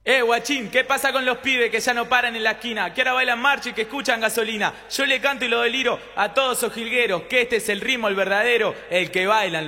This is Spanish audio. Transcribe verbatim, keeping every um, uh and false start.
Eh, guachín, ¿qué pasa con los pibes que ya no paran en la esquina? Que ahora bailan marcha y que escuchan gasolina. Yo le canto y lo deliro a todos esos jilgueros, que este es el ritmo, el verdadero, el que bailan.